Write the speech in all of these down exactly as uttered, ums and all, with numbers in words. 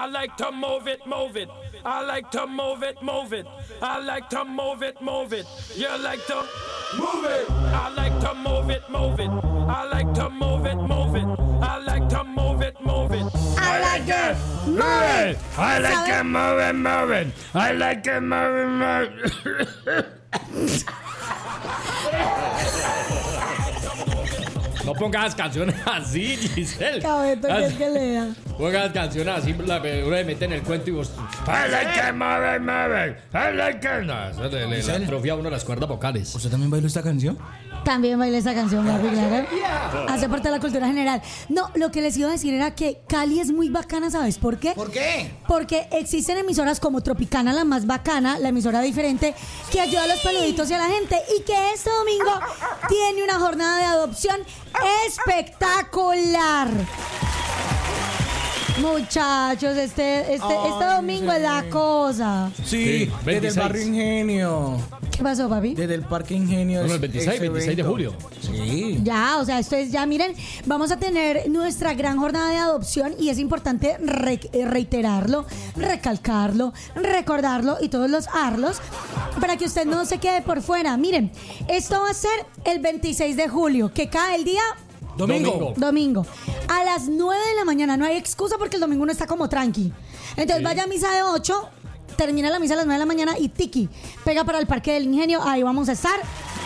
I like to move it, move it. I like to move it, move it. I like to move it, move it. You like to move it. I like to move it, move it. I like to move it, move it. I like to move it, move it. I like to move it. I like to move it, move it. I like to move it, move it. No pongas canciones así, Giselle. Cabeto, ¿qué es que lea? Pongas canciones así, la uno le mete en el cuento y vos. I like to move it, move it. I like to. No, eso le, le, le atrofia a uno las cuerdas vocales. ¿Usted también bailó esta canción? También bailé esa canción, Barbie, claro. Hace parte de la cultura general. No, lo que les iba a decir era que Cali es muy bacana, ¿sabes por qué? ¿Por qué? Porque existen emisoras como Tropicana, la más bacana, la emisora diferente, que ayuda a los peluditos y a la gente. Y que este domingo tiene una jornada de adopción espectacular. Muchachos, este, este, Ay, este domingo sí. es la cosa. Sí, Sí, desde veintiséis. el barrio Ingenio. ¿Qué pasó, papi? Desde el Parque Ingenio. No, no, el es- veintiséis, ese veintiséis de evento. julio. Sí. Ya, o sea, esto es ya, miren, vamos a tener nuestra gran jornada de adopción y es importante re- reiterarlo, recalcarlo, recordarlo y todos los arlos para que usted no se quede por fuera. Miren, esto va a ser el veintiséis de julio, que cae el día Domingo. Domingo. domingo, a las nueve de la mañana. No hay excusa porque el domingo no está como tranqui. Entonces Sí. vaya a misa de ocho, termina la misa a las nueve de la mañana y tiki, pega para el Parque del Ingenio, ahí vamos a estar.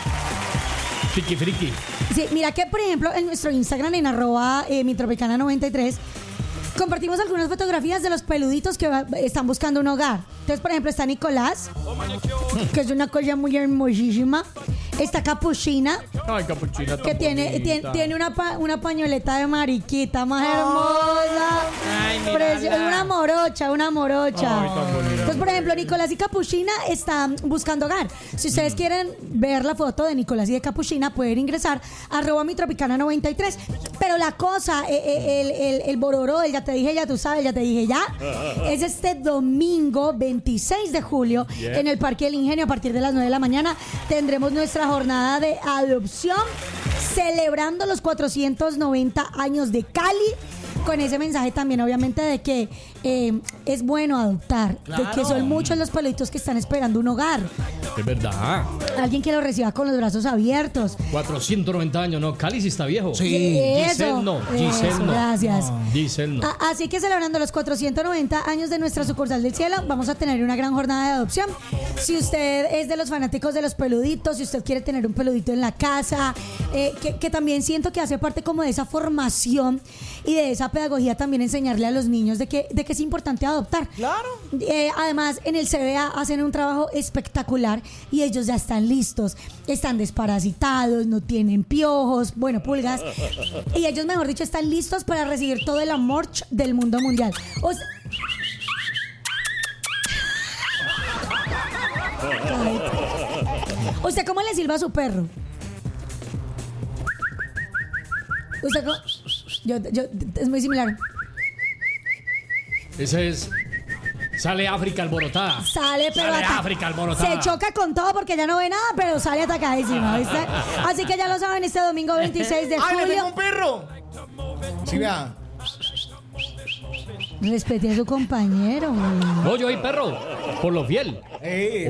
Friki, friki. Sí, mira que, por ejemplo, en nuestro Instagram, en arroba eh, mitropicana noventa y tres, compartimos algunas fotografías de los peluditos que va- están buscando un hogar. Entonces, por ejemplo, está Nicolás, que es una cosa muy hermosísima. Está Capuchina, Ay, capuchina. que tiene, tiene, tiene una, pa- una pañoleta de mariquita más hermosa. Ay, mírala. Preci- es una morocha, una morocha. Ay, tan bonita. Entonces, por ejemplo, Nicolás y Capuchina están buscando hogar. Si ustedes quieren ver la foto de Nicolás y de Capuchina, pueden ingresar a arroba mitropicana noventa y tres. Pero la cosa, eh, eh, el, el, el bororó, el ya te dije, ya tú sabes, ya te dije ya, es este domingo veintiséis de julio Yeah. en el Parque del Ingenio a partir de las nueve de la mañana. Tendremos nuestra jornada de adopción celebrando los cuatrocientos noventa años de Cali, con ese mensaje también obviamente de que eh, es bueno adoptar, de que son muchos los peluditos que están esperando un hogar, Es verdad. alguien que lo reciba con los brazos abiertos. cuatrocientos noventa años, no. Cali sí está viejo. Sí. Eso, Giselle no. Giselle eso, no. gracias. Giselle no. A- Así que celebrando los cuatrocientos noventa años de nuestra sucursal del cielo, vamos a tener una gran jornada de adopción. Si usted es de los fanáticos de los peluditos, si usted quiere tener un peludito en la casa, eh, que, que también siento que hace parte como de esa formación y de esa pedagogía, también enseñarle a los niños de que, de que es importante adoptar. Claro. Eh, además, en el C B A hacen un trabajo espectacular y ellos ya están listos, están desparasitados, no tienen piojos, bueno, pulgas, y ellos, mejor dicho, están listos para recibir todo el amor del mundo mundial. O sea- ¿Usted cómo le silba a su perro? ¿Usted cómo? Yo, yo, es muy similar. Ese es. Sale África alborotada. Sale, pero Sale ata- África alborotada. se choca con todo porque ya no ve nada, pero sale atacadísima, ¿viste? Así que ya lo saben, este domingo veintiséis de ¡Ay, le tengo julio. un perro! Sí, vea. Respete a su compañero. No, yo soy perro. Por lo fiel. ¡Eh!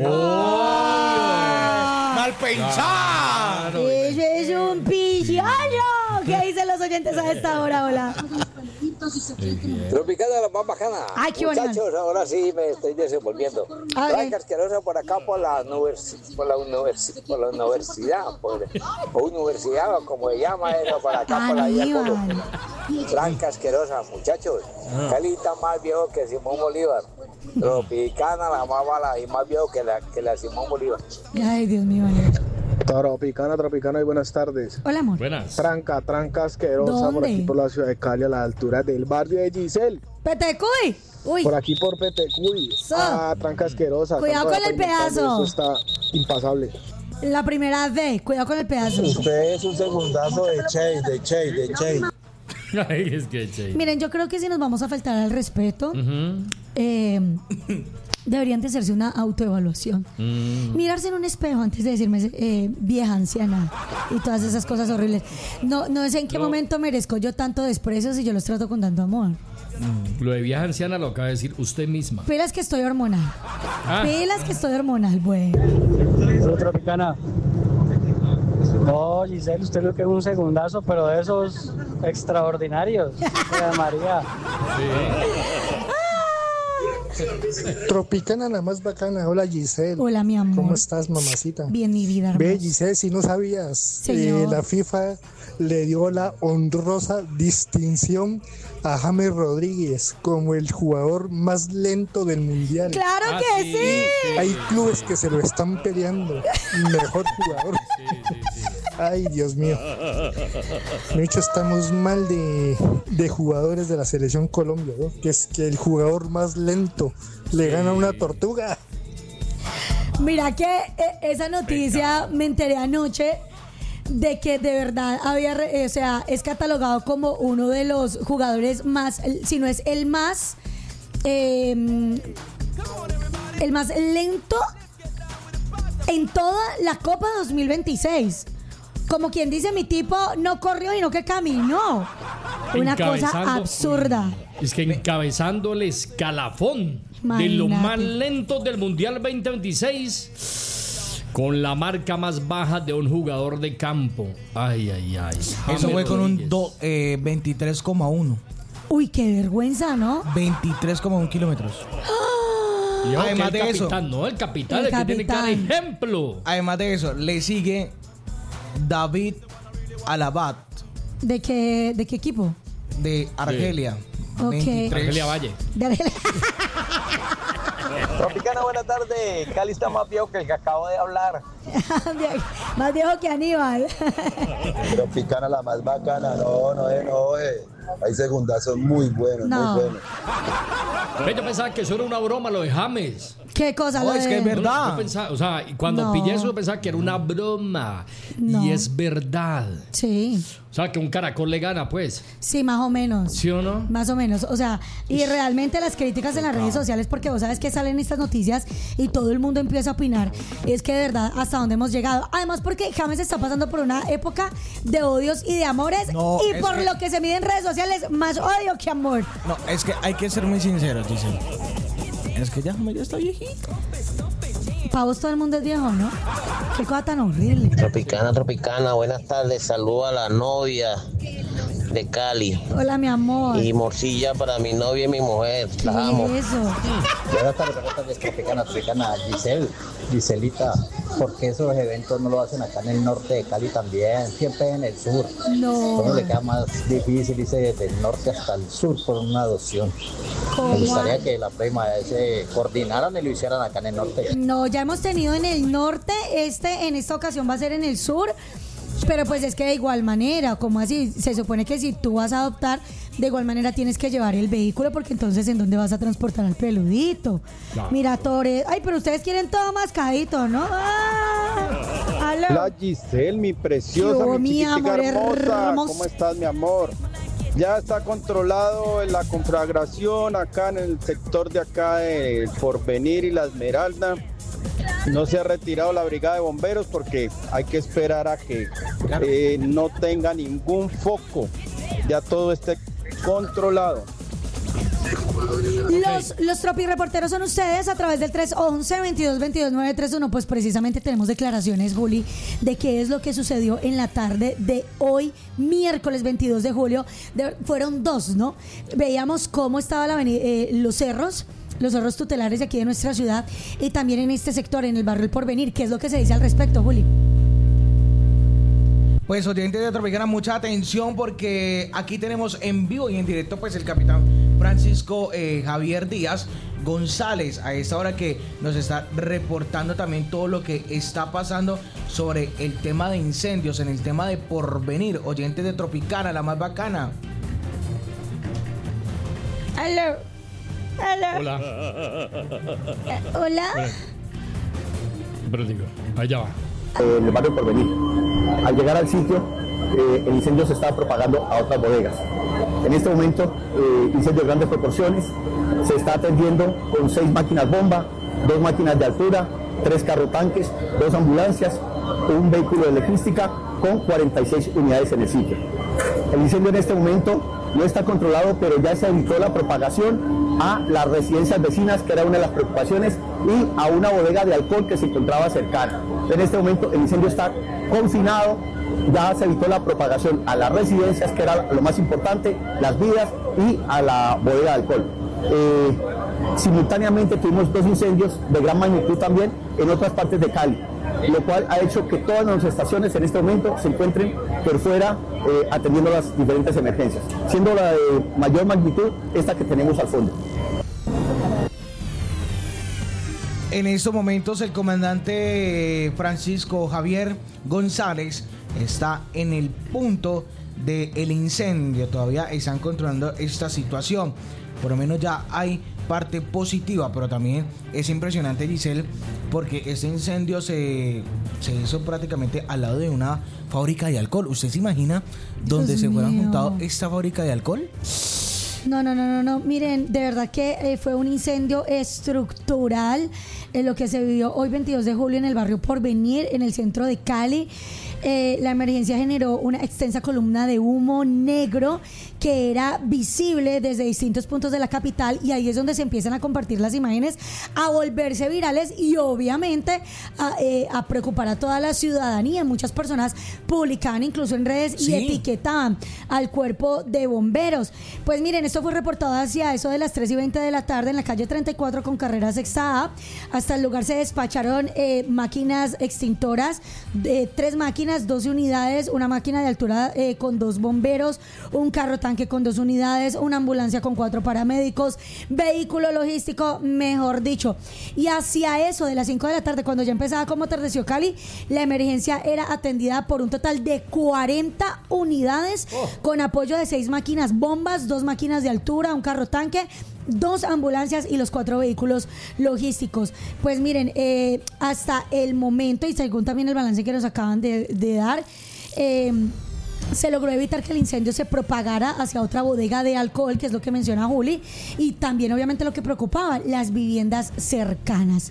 Ah. ¡Mal pensado! Eso es un pilloyo. ¿Qué dicen los oyentes a esta hora? Hola. Tropicana la más bacana. Ay, qué bonito. Muchachos, ahora sí me estoy desenvolviendo. A Trae ver. casquerosa por acá por la, universi- por la, universi- por la universidad, por, o universidad, o como se llama eso, por acá, por la Aníbal. Franca asquerosa, muchachos. Cali está más viejo que Simón Bolívar. Tropicana la más bala y más viejo que la, que la Simón Bolívar. Ay, Dios mío. Vale. Tropicana, Tropicana y buenas tardes. Hola, amor. Buenas. Tranca, tranca asquerosa por ¿Dónde? aquí por la ciudad de Cali, a la altura del barrio de Giselle. Petecuy. Uy. Por aquí por Petecuy. So. Ah, tranca asquerosa. Cuidado tanto con el aparentando, pedazo. Eso está impasable. La primera vez. Cuidado con el pedazo. Usted es un segundazo de Chase, de Chase, de Chase. Ay, es que che. Miren, yo creo que si nos vamos a faltar al respeto, eh, deberían de hacerse una autoevaluación. Mirarse en un espejo antes de decirme eh, vieja, anciana y todas esas cosas horribles. No, no sé en qué momento merezco yo tanto desprecio si yo los trato con tanto amor. Lo de vieja anciana lo acaba de decir usted misma. Pilas que estoy hormonal. Ah. Pilas que estoy hormonal, güey. Tropicana. No, Giselle, usted lo que es un segundazo, pero de esos extraordinarios. María. Tropicana la más bacana. Hola Giselle. Hola, mi amor. ¿Cómo estás, mamacita? Bien, mi vida hermosa. Ve, Giselle, si no sabías, eh, la FIFA le dio la honrosa distinción a James Rodríguez como el jugador más lento del mundial. ¡Claro Ah, que sí, sí! sí. Hay clubes que se lo están peleando. Mejor jugador. Sí, sí, sí. Ay, Dios mío. De hecho, estamos mal de, de jugadores de la selección Colombia, ¿no? Que es que el jugador más lento le gana a una tortuga. Mira que eh, esa noticia me enteré anoche de que de verdad había, re- o sea, es catalogado como uno de los jugadores más, si no es el más, eh, el más lento en toda la Copa dos mil veintiséis. Como quien dice, mi tipo no corrió y no que caminó. Una cosa Encabezando- absurda. Es que encabezando el escalafón de los Imagínate. más lentos del Mundial veinte veintiséis con la marca más baja de un jugador de campo. Ay, ay, ay. Eso James fue con un Rodríguez. do- eh, veintitrés coma uno. Uy, qué vergüenza, ¿no? veintitrés coma uno kilómetros. Y ojo que Además el de eso- capitán, no, el capitán, El el, que tiene que dar capitán. ejemplo. Además de eso, le sigue David Alabat ¿De qué, de qué equipo? de Argelia. Ok. veintitrés. Argelia Valle. De Argelia. Tropicana, buenas tardes. Cali está más viejo que el que acabo de hablar. Más viejo que Aníbal. Tropicana la más bacana. No, no, eh, no, eh. Hay segundazos muy buenos, No. muy buenos. Ve, Yo pensaba que eso era una broma, lo de James. ¿Qué cosa? No, lo es de- que es No, verdad. no, yo pensaba, o sea, y cuando No. pillé eso, yo pensaba que era una broma. No. Y es verdad. Sí, O sea, que un caracol le gana, pues. sí, más o menos. ¿Sí o no? Más o menos, o sea, y realmente las críticas en las redes sociales, porque vos sabes que salen estas noticias y todo el mundo empieza a opinar, es que de verdad hasta dónde hemos llegado. Además porque James está pasando por una época de odios y de amores, No, y es por que- lo que se mide en redes sociales, más odio que amor. No, es que hay que ser muy sinceros, dicen. Es que ya, ya está viejito. Para vos todo el mundo es viejo, ¿no? Qué cosa tan horrible. Tropicana, Tropicana, buenas tardes. Saludo a la novia de Cali. Hola, mi amor. Y morcilla para mi novia y mi mujer. ¿Qué Las amo. es eso? Buenas tardes, buenas tardes, Tropicana, Tropicana. Giselle, Giselita, ¿por qué esos eventos no lo hacen acá en el norte de Cali también? Siempre en el sur. No. ¿Cómo le queda más difícil irse desde el norte hasta el sur por una adopción? ¿Cómo? Me gustaría que la próxima vez se coordinaran y lo hicieran acá en el norte. No, ya hemos tenido en el norte, este en esta ocasión va a ser en el sur, pero pues es que de igual manera, como así, se supone que si tú vas a adoptar, de igual manera tienes que llevar el vehículo, porque entonces ¿en dónde vas a transportar al peludito? Claro. Mira, Torres, ay, pero ustedes quieren todo mascadito, ¿no? Ah, aló. Hola Giselle, mi preciosa, Yo, mi mi chiquitica amor hermosa, hermoso. ¿cómo estás, mi amor? Ya está controlado la conflagración acá en el sector de acá del Porvenir y la Esmeralda. No se ha retirado la brigada de bomberos porque hay que esperar a que eh, no tenga ningún foco. Ya todo esté controlado. Los, los Tropi Reporteros son ustedes a través del tres once, veintidós veintidós, nueve tres uno. Pues precisamente tenemos declaraciones, Juli, de qué es lo que sucedió en la tarde de hoy, miércoles veintidós de julio. De- fueron dos, ¿no? Veíamos cómo estaban eh, los cerros, los cerros tutelares de aquí de nuestra ciudad, y también en este sector, en el barrio El Porvenir. ¿Qué es lo que se dice al respecto, Juli? Pues oyentes de Tropicana, mucha atención porque aquí tenemos en vivo y en directo pues el capitán Francisco eh, Javier Díaz González a esta hora que nos está reportando también todo lo que está pasando sobre el tema de incendios, en el tema de Porvenir. Oyentes de Tropicana, la más bacana. Aló. Aló. Hola. Eh, Hola. Pero digo, allá va. En el barrio Porvenir. Al llegar al sitio, eh, el incendio se estaba propagando a otras bodegas. En este momento, eh, incendio de grandes proporciones, se está atendiendo con seis máquinas bomba, dos máquinas de altura, tres carro tanques, dos ambulancias, un vehículo de electrística con cuarenta y seis unidades en el sitio. El incendio en este momento no está controlado, pero ya se evitó la propagación a las residencias vecinas, que era una de las preocupaciones, y a una bodega de alcohol que se encontraba cercana. En este momento el incendio está confinado, ya se evitó la propagación a las residencias, que era lo más importante, las vidas, y a la bodega de alcohol. Eh, simultáneamente tuvimos dos incendios de gran magnitud también en otras partes de Cali, lo cual ha hecho que todas nuestras estaciones en este momento se encuentren por fuera eh, atendiendo las diferentes emergencias, siendo la de mayor magnitud esta que tenemos al fondo. En estos momentos el comandante Francisco Javier González está en el punto del incendio. Todavía están controlando esta situación. Por lo menos ya hay parte positiva, pero también es impresionante, Giselle, porque este incendio se, se hizo prácticamente al lado de una fábrica de alcohol. ¿Usted se imagina dónde Dios se fuera mío. juntado esta fábrica de alcohol? No, no, no, no, no. Miren, de verdad que eh, fue un incendio estructural en lo que se vivió hoy veintidós de julio en el barrio Porvenir, en el centro de Cali. Eh, la emergencia generó una extensa columna de humo negro que era visible desde distintos puntos de la capital, y ahí es donde se empiezan a compartir las imágenes, a volverse virales y obviamente a, eh, a preocupar a toda la ciudadanía. Muchas personas publicaban incluso en redes Sí. y etiquetaban al cuerpo de bomberos. Pues miren, esto fue reportado hacia eso de las tres y veinte de la tarde en la calle treinta y cuatro con carrera sexta A. Hasta el lugar se despacharon eh, máquinas extintoras, de tres máquinas, doce unidades, una máquina de altura eh, con dos bomberos, un carro tanque con dos unidades, una ambulancia con cuatro paramédicos, vehículo logístico, mejor dicho. Y hacia eso de las cinco de la tarde, cuando ya empezaba como atardeció Cali, la emergencia era atendida por un total de cuarenta unidades, oh. con apoyo de seis máquinas bombas, dos máquinas de altura, un carro tanque, dos ambulancias y los cuatro vehículos logísticos. Pues miren, eh, hasta el momento, y según también el balance que nos acaban de, de dar, eh, se logró evitar que el incendio se propagara hacia otra bodega de alcohol, que es lo que menciona Juli, y también obviamente lo que preocupaba, las viviendas cercanas.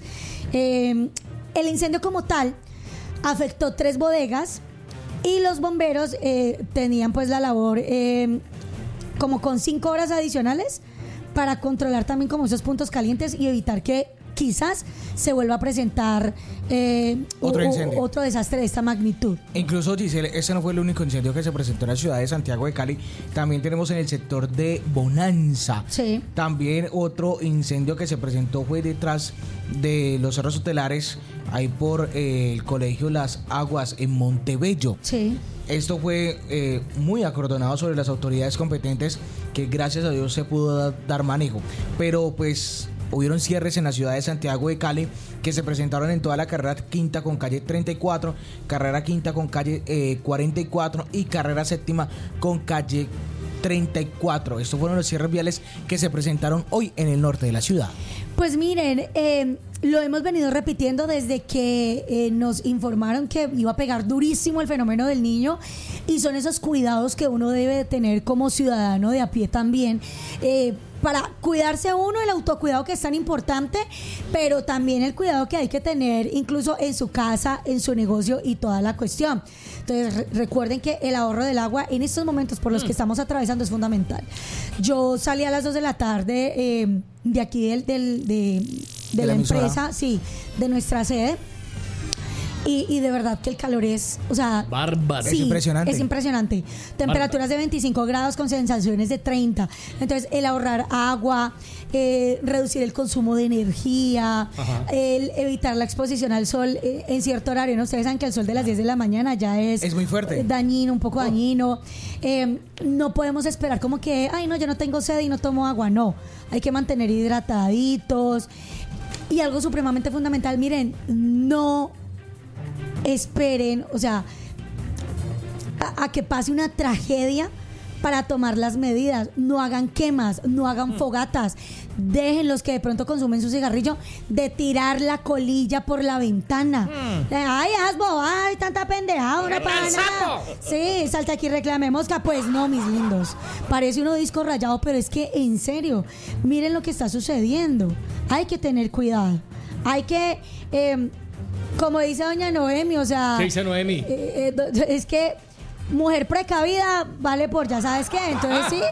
Eh, el incendio como tal afectó tres bodegas, y los bomberos eh, tenían pues la labor eh, como con cinco horas adicionales para controlar también como esos puntos calientes y evitar que quizás se vuelva a presentar eh, otro o, incendio, otro desastre de esta magnitud. Incluso, Giselle, ese no fue el único incendio que se presentó en la ciudad de Santiago de Cali. También tenemos en el sector de Bonanza. Sí. También otro incendio que se presentó fue detrás de los cerros hotelares, ahí por eh, el colegio Las Aguas en Montebello. Sí. Esto fue eh, muy acordonado sobre las autoridades competentes, que gracias a Dios se pudo da, dar manejo. Pero pues hubieron cierres en la ciudad de Santiago de Cali que se presentaron en toda la carrera quinta con calle treinta y cuatro, carrera quinta con calle eh, cuarenta y cuatro y carrera séptima con calle treinta y cuatro. Estos fueron los cierres viales que se presentaron hoy en el norte de la ciudad. Pues miren, eh, lo hemos venido repitiendo desde que eh, nos informaron que iba a pegar durísimo el fenómeno del niño, y son esos cuidados que uno debe de tener como ciudadano de a pie también, eh, para cuidarse a uno, el autocuidado que es tan importante, pero también el cuidado que hay que tener incluso en su casa, en su negocio y toda la cuestión. Entonces re- recuerden que el ahorro del agua en estos momentos por los que estamos atravesando es fundamental. Yo salí a las dos de la tarde eh, de aquí del, del, de, de, ¿De la, la empresa, emisora? sí, de nuestra sede. Y, y de verdad que el calor es, o sea, bárbaro. sí, Es impresionante. Es impresionante. Temperaturas de veinticinco grados con sensaciones de treinta. Entonces, el ahorrar agua, eh, reducir el consumo de energía, Ajá. el evitar la exposición al sol eh, en cierto horario. ¿No? Ustedes saben que el sol de las diez de la mañana ya es, Es muy fuerte. eh, dañino, un poco dañino. Eh, no podemos esperar como que, ay, no, yo no tengo sed y no tomo agua. No, hay que mantener hidrataditos. Y algo supremamente fundamental, miren, no esperen, o sea, a, a que pase una tragedia para tomar las medidas. No hagan quemas, no hagan fogatas. Dejen los que de pronto consumen su cigarrillo de tirar la colilla por la ventana. Mm. Ay, haz bobada, hay tanta pendejada, no para nada. Sí, salta aquí, reclame mosca. Pues no, mis lindos. Parece uno disco rayado, pero es que en serio, miren lo que está sucediendo. Hay que tener cuidado. Hay que, eh, como dice doña Noemi, o sea... ¿Qué dice Noemi? Eh, eh, es que mujer precavida vale por ya sabes qué, entonces sí.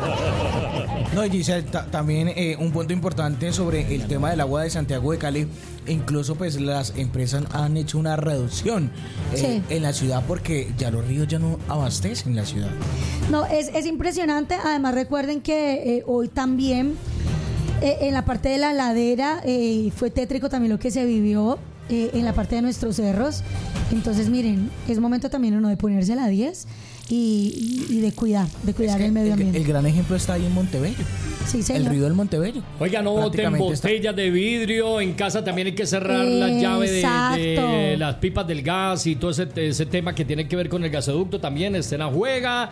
No, Giselle, ta- también eh, un punto importante sobre el tema del agua de Santiago de Cali. Incluso pues las empresas han hecho una reducción eh, Sí. en la ciudad porque ya los ríos ya no abastecen la ciudad. No, es, es impresionante. Además, recuerden que eh, hoy también eh, en la parte de la ladera eh, fue tétrico también lo que se vivió eh, en la parte de nuestros cerros. Entonces, miren, es momento también uno de ponerse a la diez y, y- y de cuidar, de cuidar el medio El, ambiente. el gran ejemplo está ahí en Montebello. Sí, El señor. río del Montebello. Oiga, no boten Prácticamente está- botellas de vidrio. En casa también hay que cerrar la llave de, de Exacto. las pipas del gas y todo ese, ese tema que tiene que ver con el gasoducto también. Estén a juega.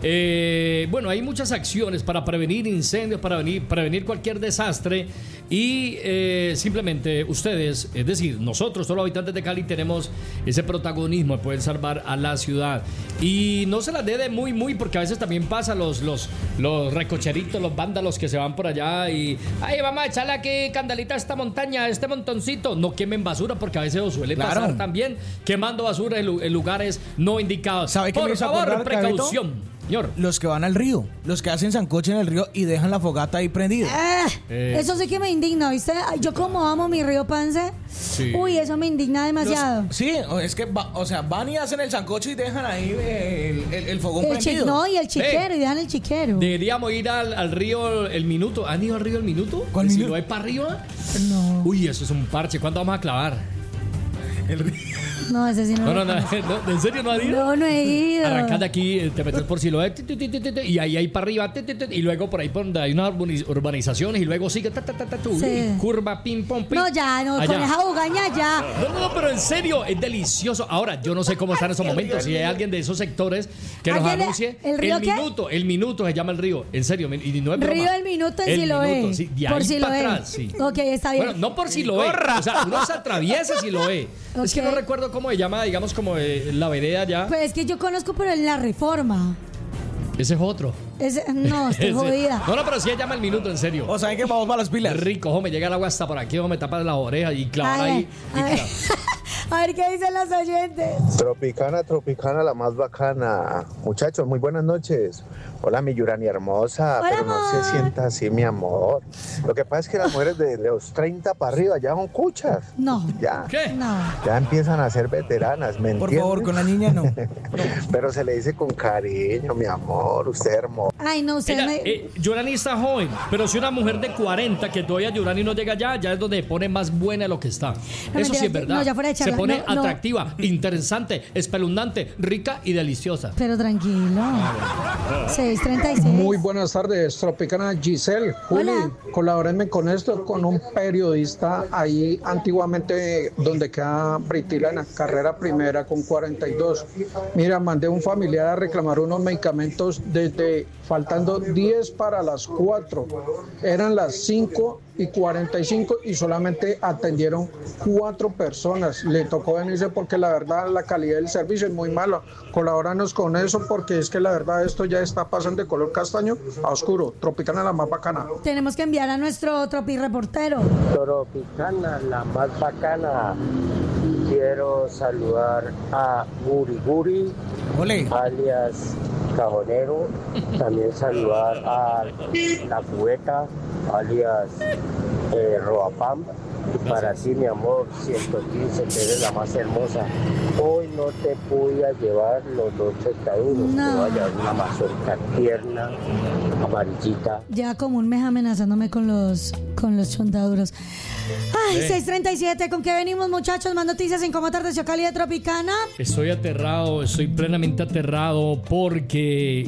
Eh, bueno, hay muchas acciones para prevenir incendios, para venir, prevenir cualquier desastre. Y eh, simplemente ustedes, es decir, nosotros, todos los habitantes de Cali, tenemos ese protagonismo de poder salvar a la ciudad. Y no se las dé de muy, muy, porque a veces también pasa los, los, los recocheritos, los vándalos que se van por allá y ay, vamos a echarle aquí candalita a esta montaña, a este montoncito. No quemen basura, porque a veces os suele Claro. pasar también quemando basura en, lu- en lugares no indicados. ¿Sabe qué me Por hizo favor, acordar, precaución. Señor. Los que van al río, los que hacen sancoche en el río y dejan la fogata ahí prendida. Ah, Eh. Eso sí que me indigna, ¿viste? Ay, yo como amo mi río Pance. Sí. Uy, eso me indigna demasiado. Los- sí, o- es que, va- o sea, van y hacen el sancocho y dejan ahí eh, el, el- el fogón El chi- prendido. no, y el chiquero, y dejan el chiquero. Deberíamos ir al, al río El Minuto. ¿Han ido al río El Minuto? ¿Cuál Si minuto? lo hay para arriba. No, Uy, eso es un parche. ¿Cuándo vamos a clavar? El río. no, ese sí no. No, lo no, no, conozco. no, ¿en serio no han ido? No, no he ido. Arrancas de aquí, eh, te metes por Siloé ti, ti, ti, ti, ti, ti, y ahí, ahí para arriba ti, ti, ti, y luego por ahí por donde hay unas urbaniz- urbanizaciones y luego sigue ta, ta, ta, ta, tu, Sí. y curva, pim, pom, pim. No, ya, no, Allá. con esa bugaña ya. No, no, no, pero en serio, es delicioso. Ahora, yo no sé cómo está en esos momentos. Si hay alguien de esos sectores que nos ¿Alguien de- anuncie. el río qué? minuto, el minuto se llama el río. En serio, y no es broma. Río del Minuto en El Siloé. Minuto, sí, de Por ahí Siloé. para atrás, sí. Ok, está bien. Bueno, no por Siloé. O sea, uno se atraviesa Siloé. Es que Ok. no recuerdo cómo se llama, digamos, como eh, la vereda ya. Pues es que yo conozco, pero en la Reforma. Ese es otro. Ese- no, estoy Ese- jodida. No, no, pero sí se llama el minuto, en serio. O sea, que vamos para las pilas. Rico, ojo, me llega el agua hasta por aquí, ojo, me tapas las orejas y clavar Ay, ahí. y a ver. clavar. A ver qué dicen los oyentes. Tropicana, Tropicana, la más bacana. Muchachos, muy buenas noches. Hola, mi Yurani hermosa, Hola, pero no amor. se sienta así, mi amor. Lo que pasa es que las mujeres de los treinta para arriba ya son cuchas. No. Ya, ¿Qué? No. ya empiezan a ser veteranas, ¿me Por entiendes? favor, con la niña no. Pero se le dice con cariño, mi amor, usted hermoso. Ay, no, usted Ella, me... eh, Yurani está joven, pero si una mujer de cuarenta que todavía Yurani no llega allá, ya es donde pone más buena lo que está. Eso mentira, sí es verdad. no, ya fuera de Se charla, pone no, no. atractiva, interesante, espeluznante, rica y deliciosa. Pero tranquilo. seis treinta y seis. Muy buenas tardes, Tropicana Giselle, Juli, Hola. colabórenme con esto, con un periodista ahí antiguamente donde queda Britila en la carrera primera con cuarenta y dos. Mira, mandé un familiar a reclamar unos medicamentos desde faltando diez para las cuatro. Eran las cinco y cuarenta y cinco y solamente atendieron cuatro personas. Le tocó venirse porque la verdad la calidad del servicio es muy mala. Colabóranos con eso porque es que la verdad esto ya está pasando de color castaño a oscuro. Tropicana la más bacana. Tenemos que enviar a nuestro tropi reportero. Tropicana, la más bacana. Quiero saludar a Guri Guri, Ole. alias Cajonero. También saludar a La Cubeta, alias eh, Roapam. Y para ti, mi amor, ciento quince, que eres la más hermosa. Hoy no te pude llevar los dos treinta y uno. No. Te voy a llevar una mazorca tierna, amarillita. Ya como un mes amenazándome con los con los chontaduros. Ay, seis treinta y siete, ¿con qué venimos, muchachos? Más noticias en Cómo Atardeció Cali de Tropicana. Estoy aterrado, estoy plenamente aterrado porque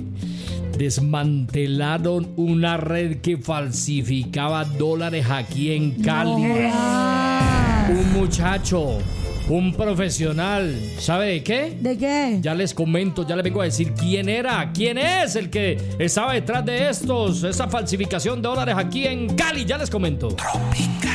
desmantelaron una red que falsificaba dólares aquí en Cali. Ah, Un muchacho, un profesional, ¿sabe de qué? ¿de qué? Ya les comento, ya les vengo a decir quién era, quién es el que estaba detrás de estos, esa falsificación de dólares aquí en Cali, ya les comento. Tropical.